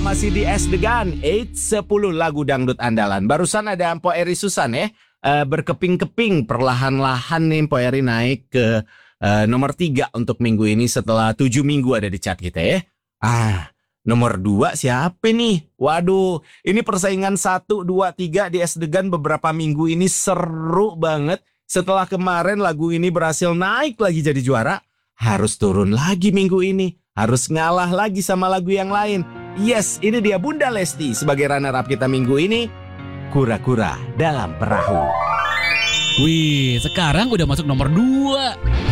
masih di Es Degan 10 lagu dangdut andalan. Barusan ada Mpo Eri Susan ya, berkeping-keping perlahan-lahan nih Mpo Eri naik ke nomor 3 untuk minggu ini setelah 7 minggu ada di chart kita ya. Nomor 2 siapa nih? Waduh, ini persaingan 1, 2, 3 di Es Degan beberapa minggu ini seru banget. Setelah kemarin lagu ini berhasil naik lagi jadi juara, harus turun lagi minggu ini. Harus ngalah lagi sama lagu yang lain. Yes, ini dia Bunda Lesti sebagai runner-up kita minggu ini. Kura-kura dalam perahu. Wih, sekarang udah masuk nomor 2.